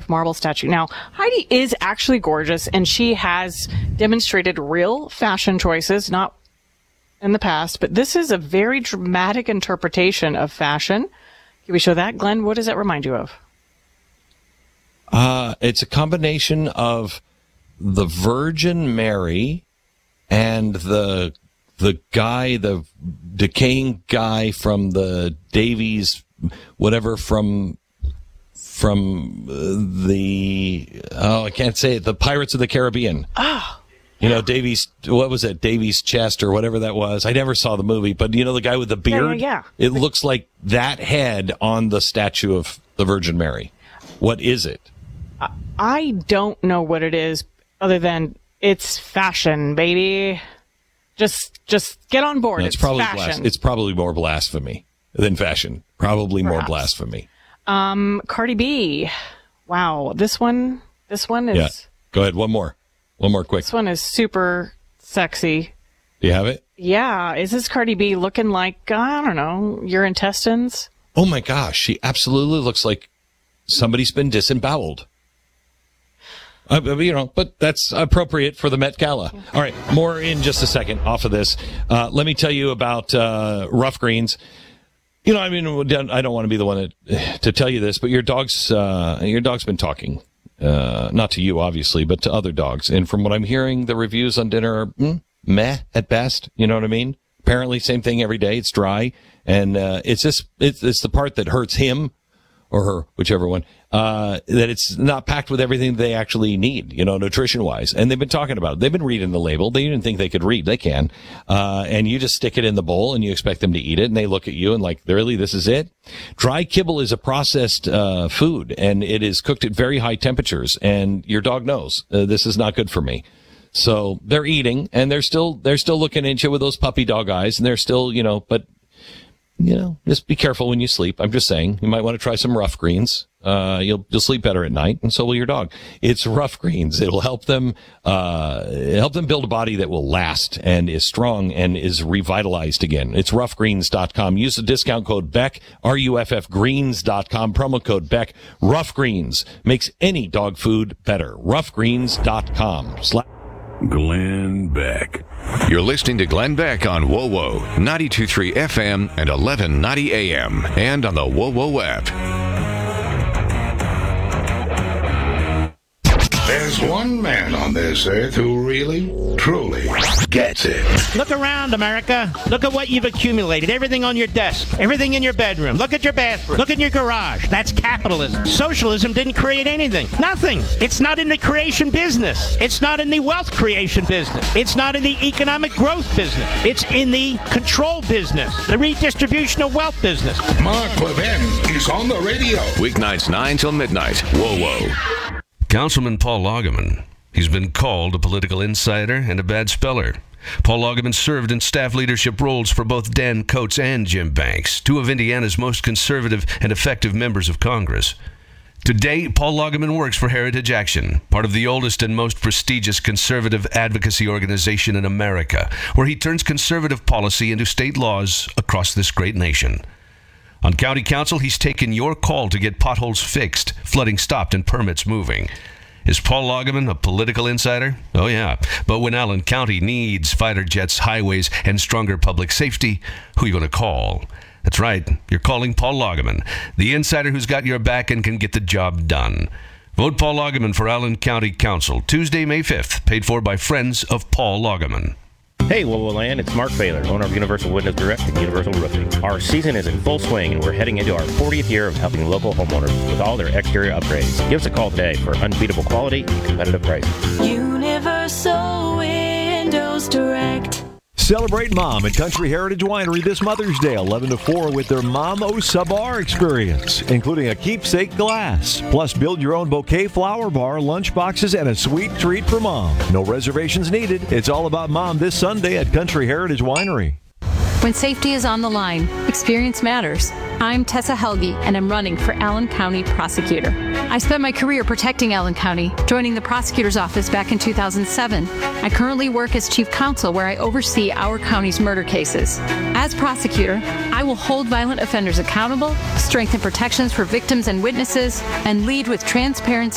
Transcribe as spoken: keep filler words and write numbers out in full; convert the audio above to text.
of marble statue. Now, Heidi is actually gorgeous, and she has demonstrated real fashion choices, not in the past, but this is a very dramatic interpretation of fashion. Can we show that? Glenn, what does that remind you of? Uh, it's a combination of the Virgin Mary and the the guy, the decaying guy from the Davies, whatever, from from uh, the, oh, I can't say it, the Pirates of the Caribbean. Oh. You know, Davies, what was it, Davies' Chest or whatever that was. I never saw the movie, but you know the guy with the beard? Yeah, yeah, yeah. It looks like that head on the statue of the Virgin Mary. What is it? I don't know what it is other than it's fashion, baby. Just just get on board. No, it's it's probably fashion. blas- it's probably more blasphemy than fashion. Probably Perhaps. more blasphemy. Um, Cardi B. Wow, this one this one is Yeah. Go ahead, one more. One more quick. This one is super sexy. Do you have it? Yeah, is this Cardi B looking like, I don't know, your intestines? Oh my gosh, she absolutely looks like somebody's been disemboweled. Uh, you know, but that's appropriate for the Met Gala. All right, more in just a second off of this. Uh, let me tell you about uh, Rough Greens. You know, I mean, I don't want to be the one to, to tell you this, but your dog's uh, your dog's been talking, uh, not to you obviously, but to other dogs. And from what I'm hearing, the reviews on dinner are mm, meh at best. You know what I mean? Apparently, same thing every day. It's dry, and uh, it's just it's it's the part that hurts him or her, whichever one, uh, that it's not packed with everything they actually need, you know, nutrition-wise. And they've been talking about it. They've been reading the label. They didn't think they could read. They can. Uh, and you just stick it in the bowl and you expect them to eat it. And they look at you and like, really, this is it? Dry kibble is a processed uh, food, and it is cooked at very high temperatures. And your dog knows, uh, this is not good for me. So they're eating, and they're still they're still looking at you with those puppy dog eyes, and they're still, you know, but you know, just be careful when you sleep. I'm just saying, you might want to try some Rough Greens. Uh, you'll, you'll sleep better at night, and so will your dog. It's Rough Greens. It'll help them, uh, help them build a body that will last and is strong and is revitalized again. It's rough greens dot com. Use the discount code Beck, R U F F greens dot com, promo code Beck. Rough Greens makes any dog food better. rough greens dot com. Sla- Glenn Beck. You're listening to Glenn Beck on W O W O, ninety-two point three F M and eleven ninety A M, and on the W O W O app. There's one man on this earth who really, truly gets it. Look around, America. Look at what you've accumulated. Everything on your desk. Everything in your bedroom. Look at your bathroom. Look in your garage. That's capitalism. Socialism didn't create anything. Nothing. It's not in the creation business. It's not in the wealth creation business. It's not in the economic growth business. It's in the control business. The redistribution of wealth business. Mark Levin is on the radio. Weeknights nine till midnight. W O W O. Councilman Paul Loggeman. He's been called a political insider and a bad speller. Paul Loggeman served in staff leadership roles for both Dan Coates and Jim Banks, two of Indiana's most conservative and effective members of Congress. Today, Paul Loggeman works for Heritage Action, part of the oldest and most prestigious conservative advocacy organization in America, where he turns conservative policy into state laws across this great nation. On County Council, he's taken your call to get potholes fixed, flooding stopped, and permits moving. Is Paul Loggeman a political insider? Oh, yeah. But when Allen County needs fighter jets, highways, and stronger public safety, who are you going to call? That's right. You're calling Paul Loggeman, the insider who's got your back and can get the job done. Vote Paul Loggeman for Allen County Council, Tuesday, May fifth, paid for by Friends of Paul Loggeman. Hey, W O W O Land, it's Mark Baylor, owner of Universal Windows Direct and Universal Roofing. Our season is in full swing, and we're heading into our fortieth year of helping local homeowners with all their exterior upgrades. Give us a call today for unbeatable quality and competitive prices. Universal Windows Direct. Celebrate Mom at Country Heritage Winery this Mother's Day, eleven to four, with their Mom O Sabar experience, including a keepsake glass. Plus, build your own bouquet flower bar, lunch boxes, and a sweet treat for Mom. No reservations needed. It's all about Mom this Sunday at Country Heritage Winery. When safety is on the line, experience matters. I'm Tessa Helge, and I'm running for Allen County Prosecutor. I spent my career protecting Allen County, joining the prosecutor's office back in two thousand seven. I currently work as chief counsel, where I oversee our county's murder cases. As prosecutor, I will hold violent offenders accountable, strengthen protections for victims and witnesses, and lead with transparency